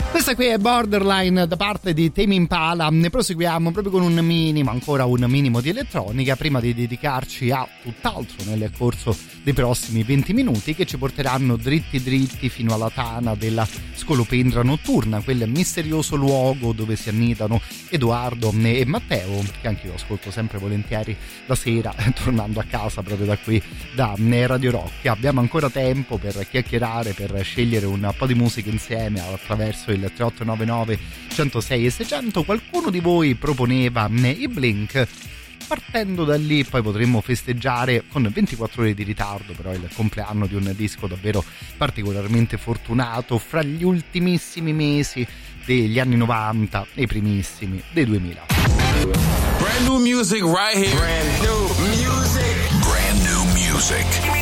Questa qui è Borderline da parte di Tame Impala. Ne proseguiamo proprio con ancora un minimo di elettronica prima di dedicarci a tutt'altro nel corso dei prossimi 20 minuti, che ci porteranno dritti fino alla tana della Scolopendra notturna, quel misterioso luogo dove si annidano Edoardo e Matteo, che anche io ascolto sempre volentieri la sera tornando a casa proprio da qui, da Radio Rock. Abbiamo ancora tempo per chiacchierare, per scegliere un po' di musica insieme attraverso il 3899 106 e 600. Qualcuno di voi proponeva i Blink. Partendo da lì poi potremmo festeggiare con 24 ore di ritardo però il compleanno di un disco davvero particolarmente fortunato fra gli ultimissimi mesi degli anni 90 e i primissimi dei 2000. Brand new music right here. Brand new music.